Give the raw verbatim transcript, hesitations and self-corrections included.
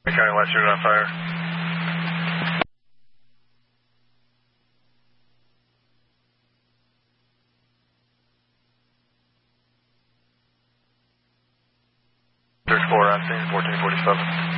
County West unit on fire. Search four on scene, fourteen forty-seven.